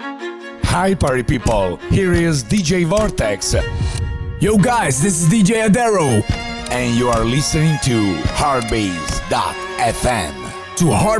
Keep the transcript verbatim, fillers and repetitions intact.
Hi party people, here is D J Vortex. Yo guys, this is D J Adero. And you are listening to Heartbeats dot F M. To Heart